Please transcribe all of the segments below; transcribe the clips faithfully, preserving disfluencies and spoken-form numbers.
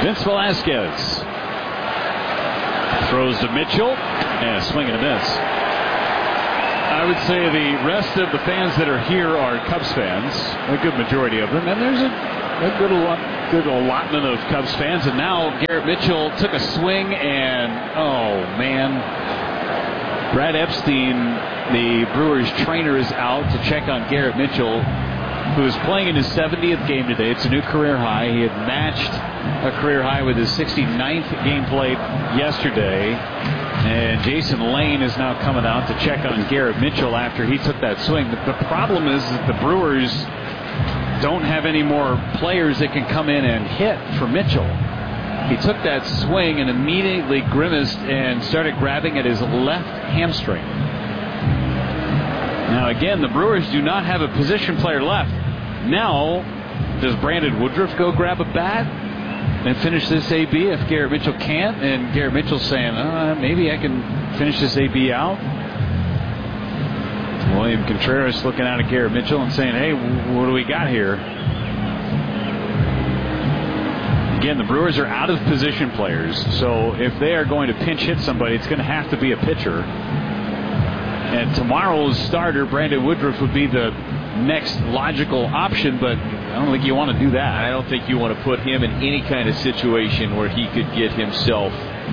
Vince Velasquez throws to Mitchell, and a swing and a miss. I would say the rest of the fans that are here are Cubs fans, a good majority of them, and there's a, a good, allot, good allotment of Cubs fans. And now Garrett Mitchell took a swing, and oh man, Brad Epstein, the Brewers trainer, is out to check on Garrett Mitchell, who is playing in his seventieth game today. It's a new career high. He had matched a career high with his sixty-ninth game played yesterday. And Jason Lane is now coming out to check on Garrett Mitchell after he took that swing. The, the problem is that the Brewers don't have any more players that can come in and hit for Mitchell. He took that swing and immediately grimaced and started grabbing at his left hamstring. Now, again, the Brewers do not have a position player left. Now, does Brandon Woodruff go grab a bat and finish this A B if Garrett Mitchell can't? And Garrett Mitchell's saying, uh, maybe I can finish this A B out. William Contreras looking out at Garrett Mitchell and saying, hey, what do we got here? Again, the Brewers are out of position players, so if they are going to pinch hit somebody, it's going to have to be a pitcher. And tomorrow's starter, Brandon Woodruff, would be the next logical option, but I don't think you want to do that. I don't think you want to put him in any kind of situation where he could get himself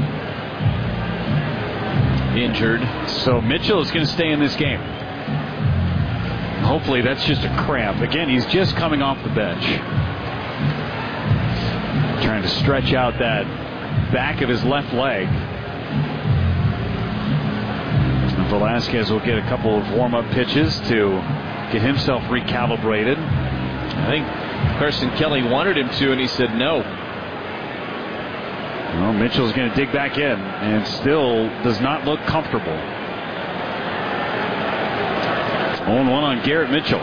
injured. So Mitchell is going to stay in this game. Hopefully that's just a cramp. Again, he's just coming off the bench, trying to stretch out that back of his left leg. Velasquez will get a couple of warm-up pitches to get himself recalibrated. I think Carson Kelly wanted him to, and he said no. Well, Mitchell's going to dig back in and still does not look comfortable. oh one on Garrett Mitchell.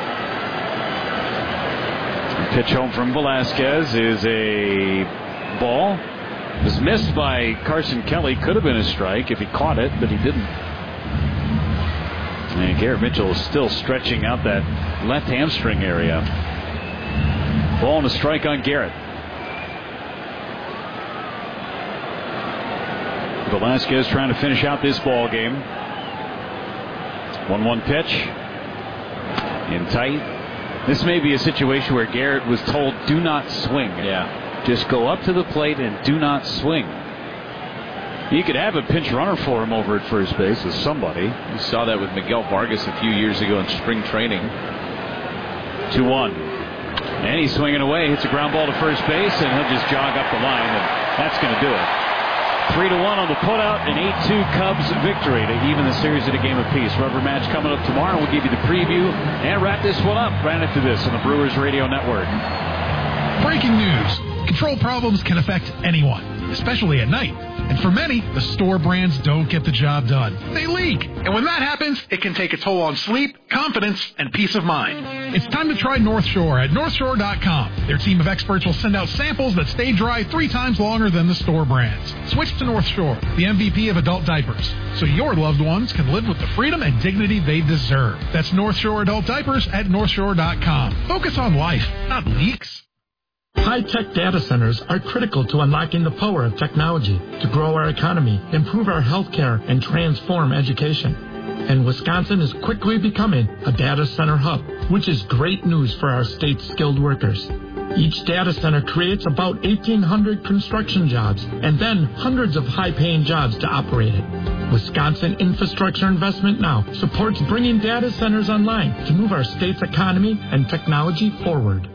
The pitch home from Velasquez is a ball. It was missed by Carson Kelly. Could have been a strike if he caught it, but he didn't. And Garrett Mitchell is still stretching out that left hamstring area. Ball and a strike on Garrett. Velasquez trying to finish out this ball game. one one pitch. In tight. This may be a situation where Garrett was told, do not swing. Yeah. Just go up to the plate and do not swing. You could have a pinch runner for him over at first base with somebody. You saw that with Miguel Vargas a few years ago in spring training. two one. And he's swinging away. Hits a ground ball to first base, and he'll just jog up the line, and that's going to do it. three to one on the putout, an eight two Cubs victory to even the series at a game apiece. Rubber match coming up tomorrow. We'll give you the preview and wrap this one up right after this on the Brewers Radio Network. Breaking news. Control problems can affect anyone, especially at night. And for many, the store brands don't get the job done. They leak. And when that happens, it can take a toll on sleep, confidence, and peace of mind. It's time to try North Shore at North Shore dot com. Their team of experts will send out samples that stay dry three times longer than the store brands. Switch to North Shore, the M V P of adult diapers, so your loved ones can live with the freedom and dignity they deserve. That's North Shore Adult Diapers at North Shore dot com. Focus on life, not leaks. High-tech data centers are critical to unlocking the power of technology to grow our economy, improve our healthcare, and transform education. And Wisconsin is quickly becoming a data center hub, which is great news for our state's skilled workers. Each data center creates about eighteen hundred construction jobs and then hundreds of high-paying jobs to operate it. Wisconsin Infrastructure Investment Now supports bringing data centers online to move our state's economy and technology forward.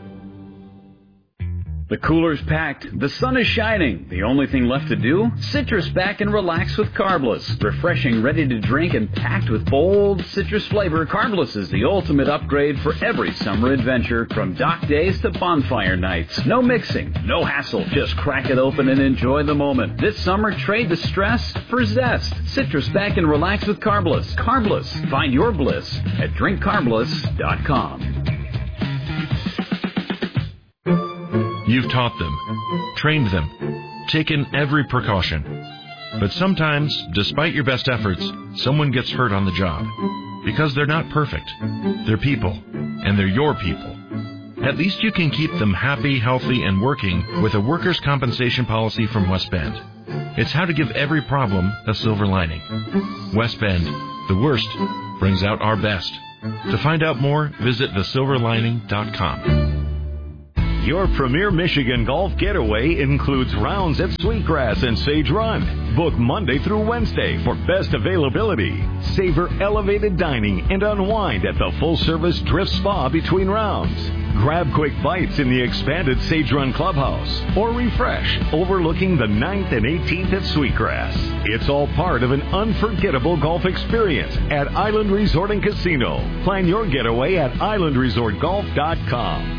The cooler's packed. The sun is shining. The only thing left to do? Citrus back and relax with Carbless. Refreshing, ready to drink, and packed with bold citrus flavor, Carbless is the ultimate upgrade for every summer adventure, from dock days to bonfire nights. No mixing, no hassle. Just crack it open and enjoy the moment. This summer, trade the stress for zest. Citrus back and relax with Carbless. Carbless. Find your bliss at drink carbless dot com. You've taught them, trained them, taken every precaution. But sometimes, despite your best efforts, someone gets hurt on the job. Because they're not perfect. They're people, and they're your people. At least you can keep them happy, healthy, and working with a workers' compensation policy from West Bend. It's how to give every problem a silver lining. West Bend, the worst brings out our best. To find out more, visit the silver lining dot com. Your premier Michigan golf getaway includes rounds at Sweetgrass and Sage Run. Book Monday through Wednesday for best availability. Savor elevated dining and unwind at the full-service Drift Spa between rounds. Grab quick bites in the expanded Sage Run Clubhouse or refresh overlooking the ninth and eighteenth at Sweetgrass. It's all part of an unforgettable golf experience at Island Resort and Casino. Plan your getaway at island resort golf dot com.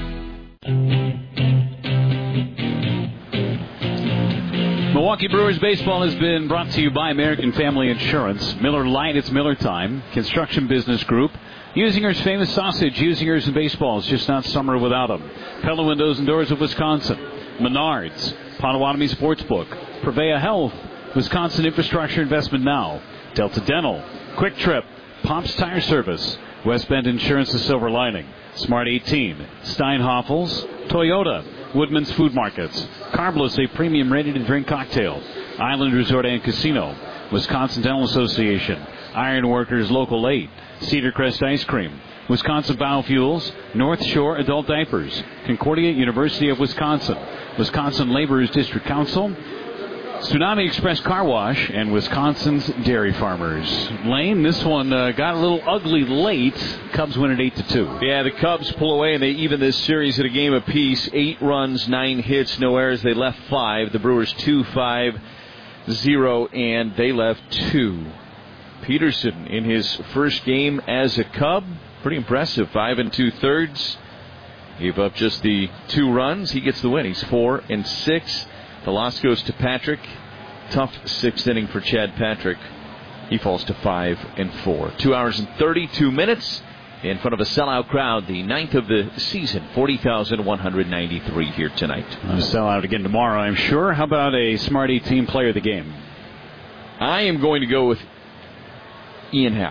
Milwaukee Brewers baseball has been brought to you by American Family Insurance. Miller Lite, it's Miller time. Construction Business Group. Usinger's famous sausage. Usingers and baseball is just not summer without them. Pella Windows and Doors of Wisconsin. Menards. Potawatomi Sportsbook. Prevea Health. Wisconsin Infrastructure Investment Now. Delta Dental. Quick Trip. Pops Tire Service. West Bend Insurance, the Silver Lining. Smart eighteen. Steinhoffels. Toyota. Woodman's Food Markets. Carbless, a premium ready-to-drink cocktail. Island Resort and Casino. Wisconsin Dental Association. Iron Workers Local eight. Cedar Crest Ice Cream. Wisconsin Biofuels. North Shore Adult Diapers. Concordia University of Wisconsin. Wisconsin Laborers District Council. Tsunami Express Car Wash, and Wisconsin's Dairy Farmers. Lane, this one uh, got a little ugly late. Cubs win at eight to two. Yeah, the Cubs pull away, and they even this series at a game apiece. Eight runs, nine hits, no errors. They left five. The Brewers two, five, zero, and they left two. Peterson in his first game as a Cub, pretty impressive. Five and two thirds. Gave up just the two runs. He gets the win. He's four and six. The loss goes to Patrick. Tough sixth inning for Chad Patrick. He falls to five and four. Two hours and thirty-two minutes in front of a sellout crowd. The ninth of the season. forty thousand one hundred ninety-three here tonight. A sellout again tomorrow, I'm sure. How about a Smart eighteen player of the game? I am going to go with Ian Happ.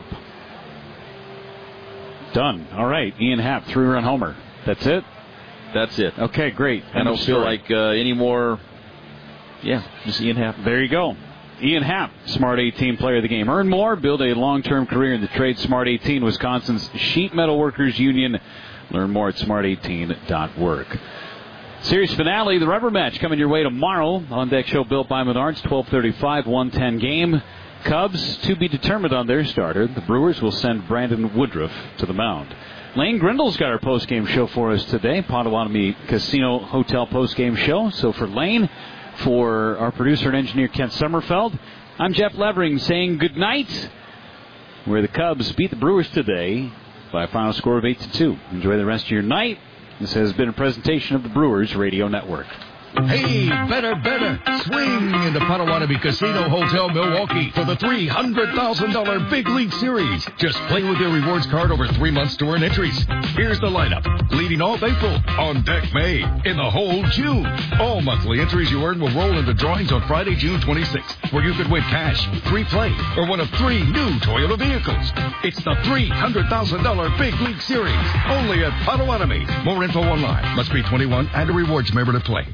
Done. All right. Ian Happ, three-run homer. That's it? That's it. Okay, great. I don't feel like uh, any more... Yeah, just Ian Happ. There you go. Ian Happ, Smart eighteen player of the game. Earn more, build a long-term career in the trade. Smart eighteen, Wisconsin's Sheet Metal Workers Union. Learn more at smart eighteen dot org. Series finale, the rubber match coming your way tomorrow. On deck show built by Menards, twelve thirty-five, one ten game. Cubs to be determined on their starter. The Brewers will send Brandon Woodruff to the mound. Lane Grindle's got our post-game show for us today. Potawatomi Casino Hotel post-game show. So for Lane, for our producer and engineer Kent Sommerfeld, I'm Jeff Levering saying good night, where the Cubs beat the Brewers today by a final score of eight to two. Enjoy the rest of your night. This has been a presentation of the Brewers Radio Network. Hey, better, better. Swing into Potawatomi Casino Hotel Milwaukee for the three hundred thousand dollars Big League Series. Just play with your rewards card over three months to earn entries. Here's the lineup. Leading off April, on deck May, in the hole June. All monthly entries you earn will roll into drawings on Friday, June twenty-sixth, where you could win cash, free play, or one of three new Toyota vehicles. It's the three hundred thousand dollars Big League Series, only at Potawatomi. More info online. Must be twenty-one and a rewards member to play.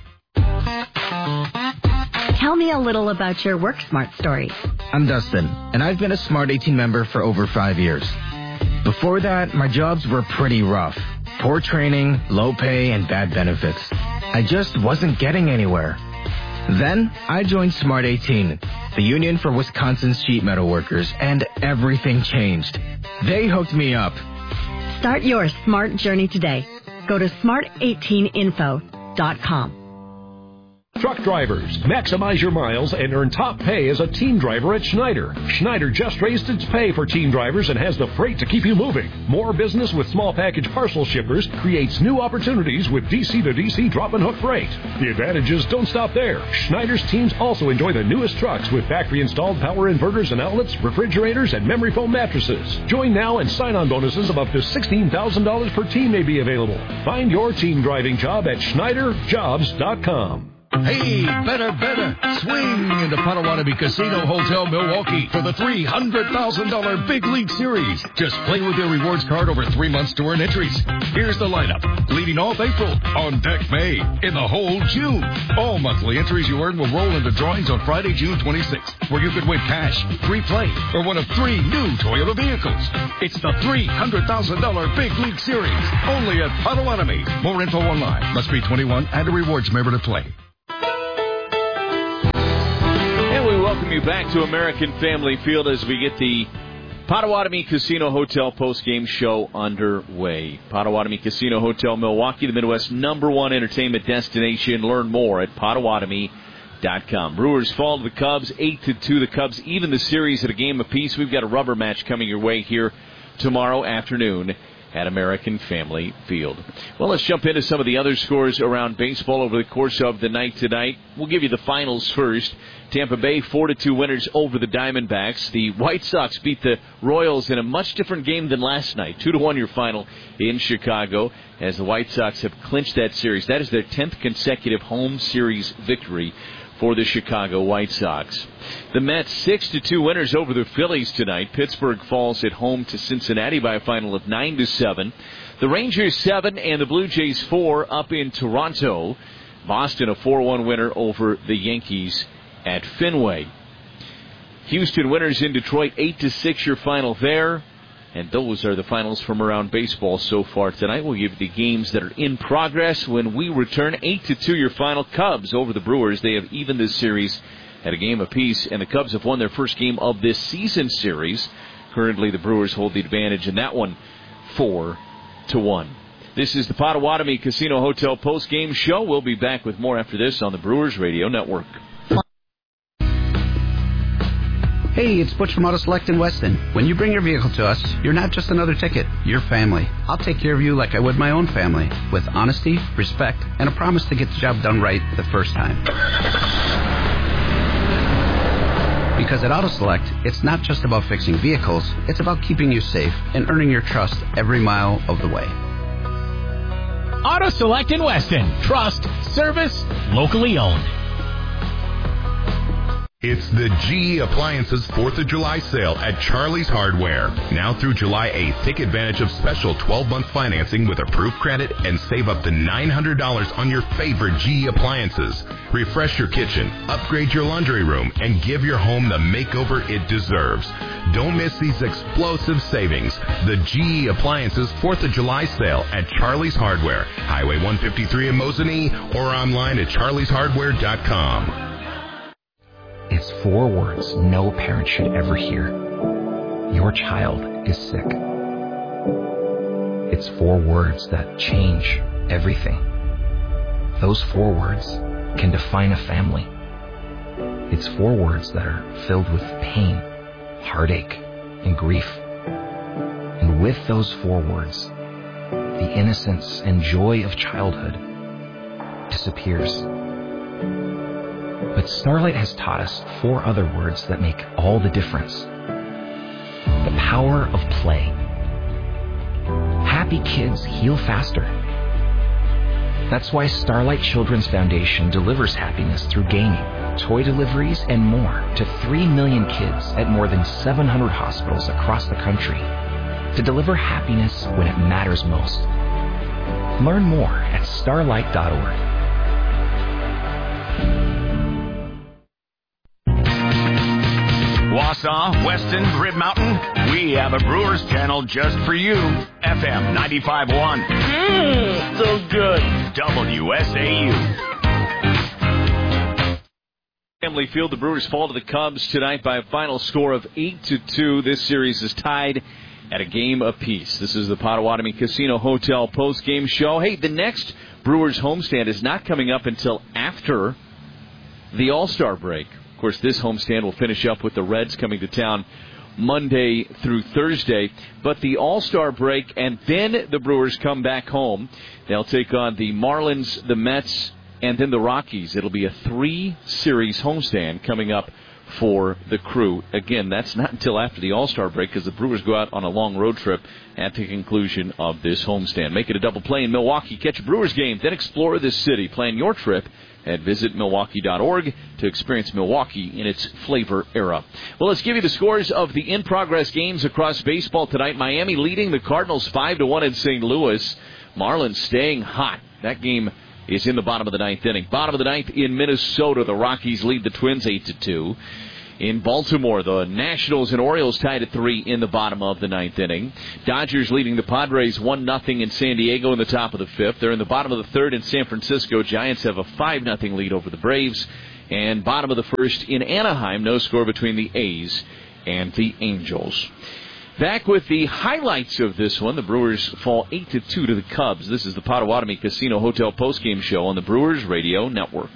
Tell me a little about your Work Smart story. I'm Dustin, and I've been a Smart eighteen member for over five years. Before that, my jobs were pretty rough. Poor training, low pay, and bad benefits. I just wasn't getting anywhere. Then, I joined Smart eighteen, the union for Wisconsin's sheet metal workers, and everything changed. They hooked me up. Start your Smart journey today. Go to smart eighteen info dot com. Truck drivers, maximize your miles and earn top pay as a team driver at Schneider. Schneider just raised its pay for team drivers and has the freight to keep you moving. More business with small package parcel shippers creates new opportunities with D C to D C drop and hook freight. The advantages don't stop there. Schneider's teams also enjoy the newest trucks with factory-installed power inverters and outlets, refrigerators, and memory foam mattresses. Join now and sign-on bonuses of up to sixteen thousand dollars per team may be available. Find your team driving job at Schneider Jobs dot com. Hey, better, better. Swing into Potawatomi Casino Hotel Milwaukee for the three hundred thousand dollars Big League Series. Just play with your rewards card over three months to earn entries. Here's the lineup. Leading off April, on deck May, in the hole June. All monthly entries you earn will roll into drawings on Friday, June twenty-sixth, where you could win cash, free play, or one of three new Toyota vehicles. It's the three hundred thousand dollars Big League Series, only at Potawatomi. More info online. Must be twenty-one and a rewards member to play. And we welcome you back to American Family Field as we get the Potawatomi Casino Hotel post-game show underway. Potawatomi Casino Hotel Milwaukee, the Midwest's number one entertainment destination. Learn more at Potawatomi dot com. Brewers fall to the Cubs, eight to two. The Cubs even the series at a game apiece. We've got a rubber match coming your way here tomorrow afternoon at American Family Field. Well, let's jump into some of the other scores around baseball over the course of the night tonight. We'll give you the finals first. Tampa Bay four to two winners over the Diamondbacks. The White Sox beat the Royals in a much different game than last night. two to one your final in Chicago as the White Sox have clinched that series. That is their tenth consecutive home series victory for the Chicago White Sox. The Mets six to two winners over the Phillies tonight. Pittsburgh falls at home to Cincinnati by a final of nine to seven. The Rangers seven and the Blue Jays four up in Toronto. Boston a four one winner over the Yankees at Fenway. Houston winners in Detroit eight to six your final there. And those are the finals from around baseball so far tonight. We'll give you the games that are in progress when we return. eight to two your final. Cubs over the Brewers. They have evened this series at a game apiece, and the Cubs have won their first game of this season series. Currently, the Brewers hold the advantage in that one, four to one. This is the Potawatomi Casino Hotel post-game show. We'll be back with more after this on the Brewers Radio Network. Hey, it's Butch from Auto Select in Weston. When you bring your vehicle to us, you're not just another ticket, you're family. I'll take care of you like I would my own family, with honesty, respect, and a promise to get the job done right the first time. Because at Auto Select, it's not just about fixing vehicles, it's about keeping you safe and earning your trust every mile of the way. Auto Select in Weston. Trust, service, locally owned. It's the G E Appliances fourth of July sale at Charlie's Hardware. Now through July eighth, take advantage of special twelve-month financing with approved credit and save up to nine hundred dollars on your favorite G E appliances. Refresh your kitchen, upgrade your laundry room, and give your home the makeover it deserves. Don't miss these explosive savings. The G E Appliances fourth of July sale at Charlie's Hardware, Highway one fifty-three in Mosinee, or online at charlies hardware dot com. It's four words no parent should ever hear. Your child is sick. It's four words that change everything. Those four words can define a family. It's four words that are filled with pain, heartache, and grief. And with those four words, the innocence and joy of childhood disappears. But Starlight has taught us four other words that make all the difference. The power of play. Happy kids heal faster. That's why Starlight Children's Foundation delivers happiness through gaming, toy deliveries, and more to three million kids at more than seven hundred hospitals across the country to deliver happiness when it matters most. Learn more at starlight dot org. Wausau, Weston, Grid Mountain, we have a Brewers channel just for you. F M ninety-five point one. Mmm, so good. W S A U. Family Field, the Brewers fall to the Cubs tonight by a final score of eight to two. This series is tied at a game apiece. This is the Potawatomi Casino Hotel post-game show. Hey, the next Brewers homestand is not coming up until after the All-Star break. Of course, this homestand will finish up with the Reds coming to town Monday through Thursday. But the All-Star break, and then the Brewers come back home. They'll take on the Marlins, the Mets, and then the Rockies. It'll be a three-series homestand coming up for the Crew. Again, that's not until after the All-Star break because the Brewers go out on a long road trip at the conclusion of this homestand. Make it a double play in Milwaukee. Catch a Brewers game, then explore this city. Plan your trip at visit milwaukee dot org to experience Milwaukee in its flavor era. Well, let's give you the scores of the in-progress games across baseball tonight. Miami leading the Cardinals five to one in Saint Louis. Marlins staying hot. That game is in the bottom of the ninth inning. Bottom of the ninth in Minnesota, the Rockies lead the Twins eight to two. In Baltimore, the Nationals and Orioles tied at three in the bottom of the ninth inning. Dodgers leading the Padres one nothing in San Diego in the top of the fifth. They're in the bottom of the third in San Francisco. Giants have a five nothing lead over the Braves. And bottom of the first in Anaheim, no score between the A's and the Angels. Back with the highlights of this one, the Brewers fall eight to two to the Cubs. This is the Potawatomi Casino Hotel postgame show on the Brewers Radio Network.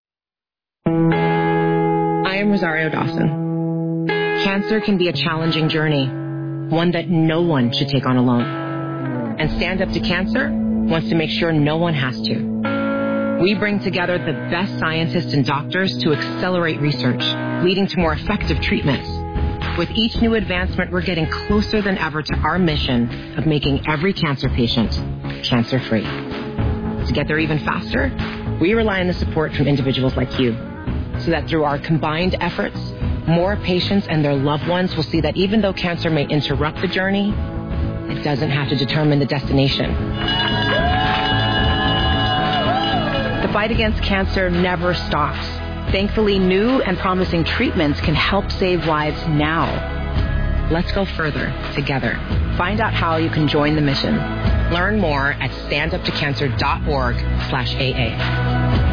I am Rosario Dawson. Cancer can be a challenging journey, one that no one should take on alone. And Stand Up to Cancer wants to make sure no one has to. We bring together the best scientists and doctors to accelerate research, leading to more effective treatments. With each new advancement, we're getting closer than ever to our mission of making every cancer patient cancer-free. To get there even faster, we rely on the support from individuals like you, so that through our combined efforts, more patients and their loved ones will see that even though cancer may interrupt the journey, it doesn't have to determine the destination. The fight against cancer never stops. Thankfully, new and promising treatments can help save lives now. Let's go further together. Find out how you can join the mission. Learn more at stand up to cancer dot org slash A A.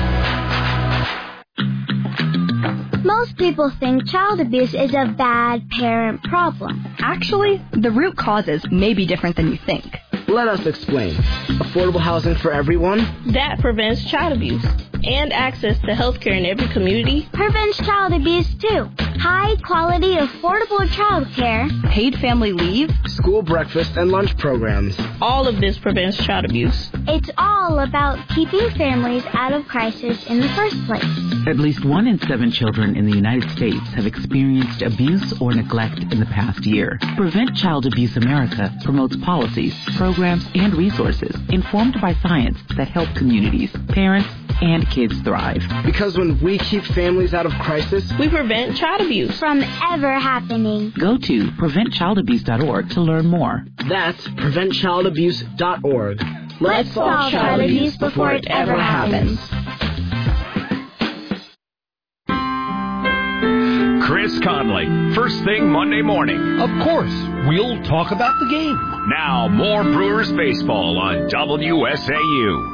Most people think child abuse is a bad parent problem. Actually, the root causes may be different than you think. Let us explain. Affordable housing for everyone? That prevents child abuse. And access to health care in every community prevents child abuse too. High quality, affordable child care, paid family leave, school breakfast and lunch programs. All of this prevents child abuse. It's all about keeping families out of crisis in the first place. At least one in seven children in the United States have experienced abuse or neglect in the past year. Prevent Child Abuse America promotes policies, programs, and resources informed by science that help communities, parents, and kids thrive. Because when we keep families out of crisis, we prevent child abuse from ever happening. Go to prevent child abuse dot org to learn more. That's prevent child abuse dot org. Let's, Let's solve child abuse before it ever happens. Chris Conley, first thing Monday morning. Of course, we'll talk about the game. Now, more Brewers baseball on W S A U.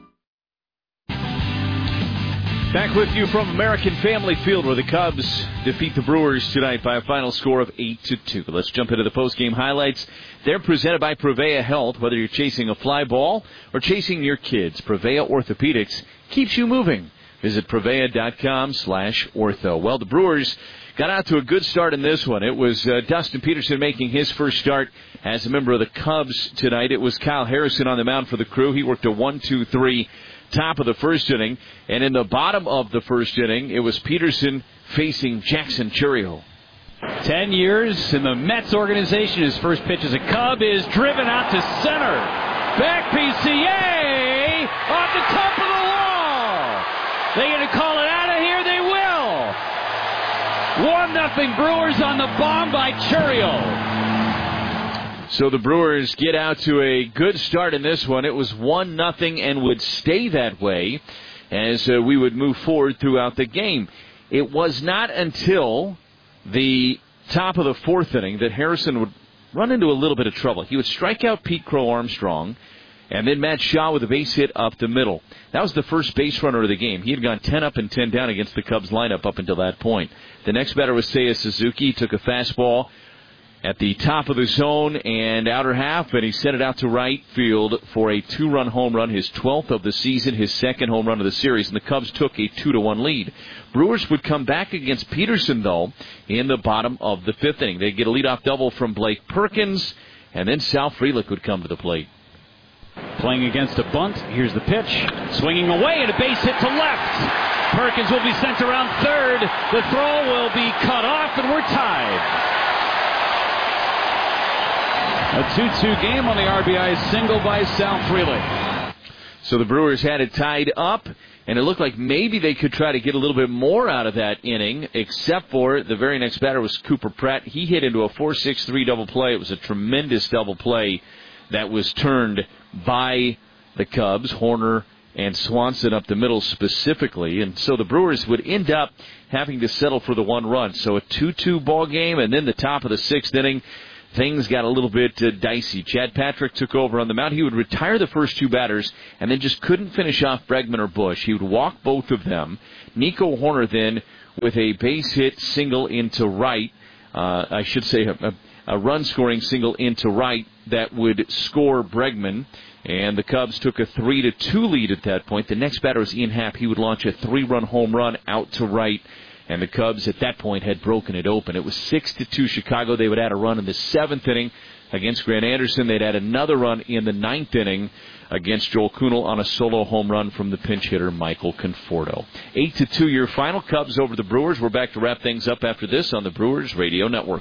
Back with you from American Family Field, where the Cubs defeat the Brewers tonight by a final score of eight to two. Let's jump into the postgame highlights. They're presented by Prevea Health. Whether you're chasing a fly ball or chasing your kids, Prevea Orthopedics keeps you moving. Visit prevea dot com slash ortho. Well, the Brewers got out to a good start in this one. It was uh, Dustin Peterson making his first start as a member of the Cubs tonight. It was Kyle Harrison on the mound for the Crew. He worked a one two three top of the first inning. And in the bottom of the first inning, it was Peterson facing Jackson Chourio. Ten years in the Mets organization. His first pitch as a Cub is driven out to center. Back P C A off the top of the wall. They going to call it out of here? They will. One nothing Brewers on the bomb by Chourio. So the Brewers get out to a good start in this one. It was one nothing and would stay that way as uh, we would move forward throughout the game. It was not until the top of the fourth inning that Harrison would run into a little bit of trouble. He would strike out Pete Crow Armstrong, and then Matt Shaw with a base hit up the middle. That was the first base runner of the game. He had gone ten up and ten down against the Cubs lineup up until that point. The next batter was Seiya Suzuki. He took a fastball at the top of the zone and outer half, and he sent it out to right field for a two-run home run, his twelfth of the season, his second home run of the series, and the Cubs took a two to one lead. Brewers would come back against Peterson, though, in the bottom of the fifth inning. They'd get a leadoff double from Blake Perkins, and then Sal Frelick would come to the plate. Playing against a bunt. Here's the pitch. Swinging away and a base hit to left. Perkins will be sent around third. The throw will be cut off and we're tied. A two two game on the R B I single by Sal Frelick. So the Brewers had it tied up, and it looked like maybe they could try to get a little bit more out of that inning, except for the very next batter was Cooper Pratt. He hit into a four six three double play. It was a tremendous double play that was turned by the Cubs, Horner and Swanson up the middle specifically. And so the Brewers would end up having to settle for the one run. So a two two ball game, and then the top of the sixth inning, things got a little bit uh, dicey. Chad Patrick took over on the mound. He would retire the first two batters and then just couldn't finish off Bregman or Bush. He would walk both of them. Nico Horner then with a base hit single into right. Uh, I should say a, a, a run-scoring single into right that would score Bregman. And the Cubs took a three to two lead at that point. The next batter was Ian Happ. He would launch a three-run home run out to right. And the Cubs at that point had broken it open. It was six to two Chicago. They would add a run in the seventh inning against Grant Anderson. They'd add another run in the ninth inning against Joel Kuhnel on a solo home run from the pinch hitter Michael Conforto. eight to two your final. Cubs over the Brewers. We're back to wrap things up after this on the Brewers Radio Network.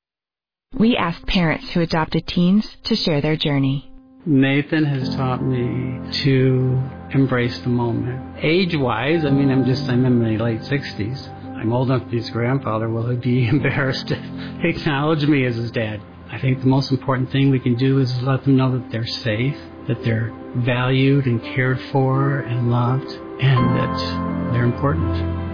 We asked parents who adopted teens to share their journey. Nathan has taught me to embrace the moment. Age-wise, I mean, I'm just, I'm in my late sixties. I'm old enough to be his grandfather. Will he be embarrassed to acknowledge me as his dad? I think the most important thing we can do is let them know that they're safe, that they're valued and cared for and loved, and that they're important.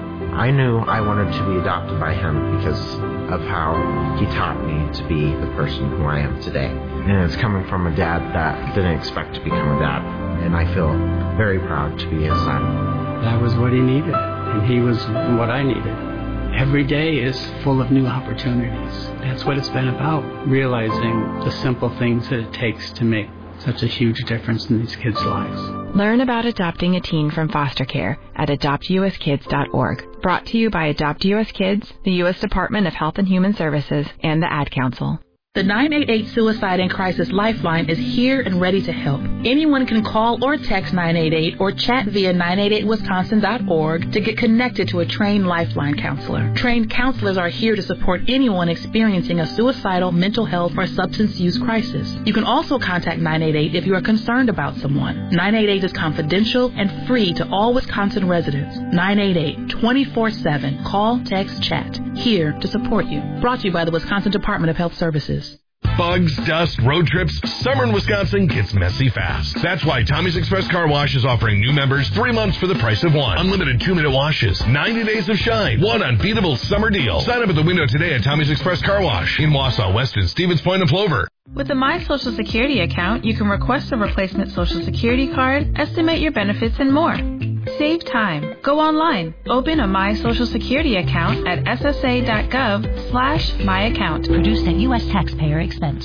I knew I wanted to be adopted by him because of how he taught me to be the person who I am today. And it's coming from a dad that didn't expect to become a dad. And I feel very proud to be his son. That was what he needed. And he was what I needed. Every day is full of new opportunities. That's what it's been about, realizing the simple things that it takes to make such a huge difference in these kids' lives. Learn about adopting a teen from foster care at adopt u s kids dot org. Brought to you by Adopt U S Kids, the U S Department of Health and Human Services, and the Ad Council. The nine eight eight Suicide and Crisis Lifeline is here and ready to help. Anyone can call or text nine eight eight or chat via nine eight eight wisconsin dot org to get connected to a trained Lifeline counselor. Trained counselors are here to support anyone experiencing a suicidal, mental health, or substance use crisis. You can also contact nine eight eight if you are concerned about someone. nine eight eight is confidential and free to all Wisconsin residents. nine eight eight, twenty-four seven. Call, text, chat. Here to support you. Brought to you by the Wisconsin Department of Health Services. Bugs, dust, road trips, summer in Wisconsin gets messy fast. That's why Tommy's Express Car Wash is offering new members three months for the price of one. Unlimited two-minute washes, ninety days of shine, one unbeatable summer deal. Sign up at the window today at Tommy's Express Car Wash in Wausau, Weston, Stevens Point, and Plover. With the My Social Security account, you can request a replacement Social Security card, estimate your benefits, and more. Save time. Go online. Open a My Social Security account at s s a dot gov slash my account. Produced at U S taxpayer expense.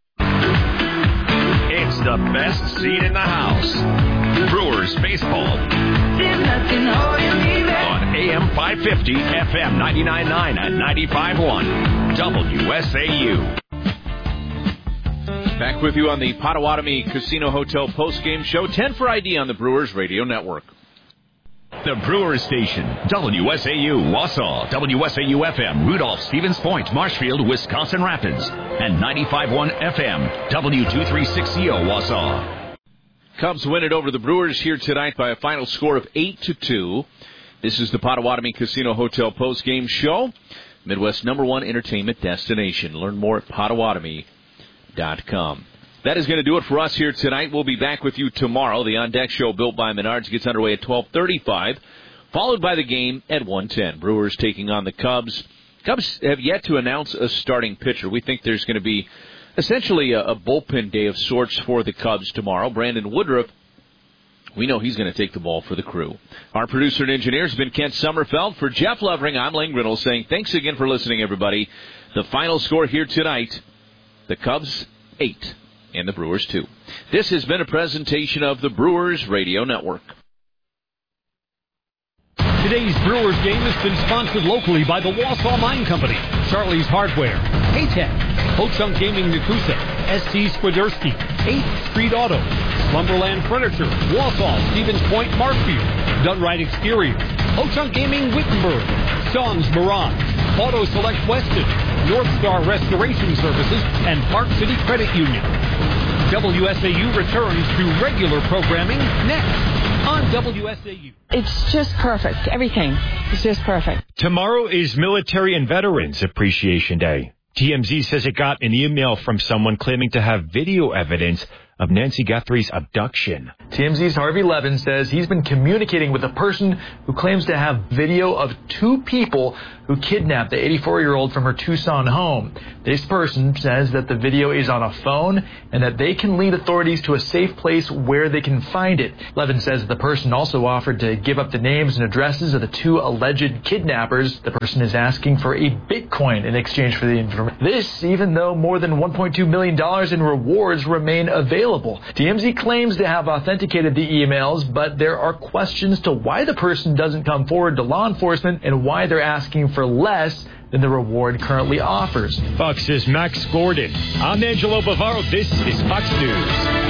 It's the best seat in the house. Brewers baseball. On A M five fifty, F M ninety-nine point nine at ninety-five point one. W S A U. Back with you on the Potawatomi Casino Hotel postgame show. ten for I D on the Brewers Radio Network. The Brewers Station, W S A U, Wausau, W S A U F M, Rudolph, Stevens Point, Marshfield, Wisconsin Rapids, and ninety-five point one F M, W two thirty-six C O, Wausau. Cubs win it over the Brewers here tonight by a final score of eight to two. This is the Potawatomi Casino Hotel postgame show, Midwest number one entertainment destination. Learn more at Potawatomi dot com. That is going to do it for us here tonight. We'll be back with you tomorrow. The On Deck Show, built by Menards, gets underway at twelve thirty-five, followed by the game at one ten. Brewers taking on the Cubs. Cubs have yet to announce a starting pitcher. We think there's going to be essentially a, a bullpen day of sorts for the Cubs tomorrow. Brandon Woodruff, we know he's going to take the ball for the Crew. Our producer and engineer has been Kent Sommerfeld. For Jeff Levering, I'm Lane Grinnell saying thanks again for listening, everybody. The final score here tonight, the Cubs eight. And the Brewers, two. This has been a presentation of the Brewers Radio Network. Today's Brewers game has been sponsored locally by the Wausau Mine Company, Charlie's Hardware, K-Tech, Ho Chunk Gaming Nakusa, S T Swiderski, eighth Street Auto, Lumberland Furniture, Wausau, Stevens Point, Markfield, Dunright Exteriors, Ho-Chunk Gaming, Wittenberg, Sean's Mirage, Auto Select Weston, North Star Restoration Services, and Park City Credit Union. W S A U returns to regular programming next on W S A U. It's just perfect. Everything is just perfect. Tomorrow is Military and Veterans Appreciation Day. T M Z says it got an email from someone claiming to have video evidence of Nancy Guthrie's abduction. T M Z's Harvey Levin says he's been communicating with a person who claims to have video of two people who kidnapped the eighty-four-year-old from her Tucson home. This person says that the video is on a phone and that they can lead authorities to a safe place where they can find it. Levin says the person also offered to give up the names and addresses of the two alleged kidnappers. The person is asking for a Bitcoin in exchange for the information. This, even though more than one point two million dollars in rewards remain available. T M Z claims to have authenticated the emails, but there are questions to why the person doesn't come forward to law enforcement and why they're asking for less than the reward currently offers. Fox's Max Gordon. I'm Angelo Bavaro. This is Fox News.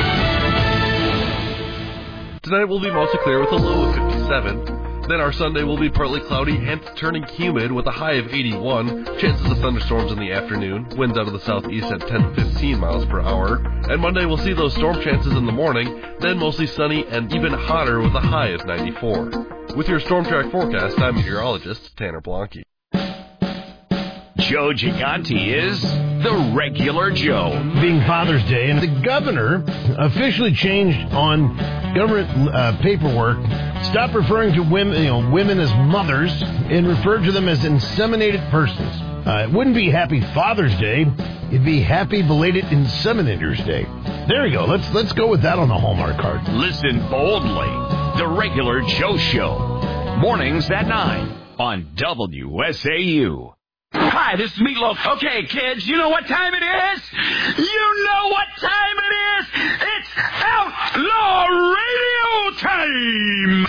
Tonight will be mostly clear with a low of fifty-seven. Then our Sunday will be partly cloudy and turning humid with a high of eighty-one. Chances of thunderstorms in the afternoon. Winds out of the southeast at ten to fifteen miles per hour. And Monday we'll see those storm chances in the morning. Then mostly sunny and even hotter with a high of ninety-four. With your Storm Track forecast, I'm meteorologist Tanner Blanke. Joe Gigante is the regular Joe. Being Father's Day, and the governor officially changed on government uh, paperwork, stopped referring to women, you know, women as mothers, and referred to them as inseminated persons. Uh, it wouldn't be Happy Father's Day; it'd be Happy Belated Inseminators Day. There you go. Let's let's go with that on the Hallmark card. Listen boldly. The regular Joe Show, mornings at nine on W S A U. Hi, this is Meatloaf. Okay, kids, you know what time it is? You know what time it is? It's Outlaw Radio time!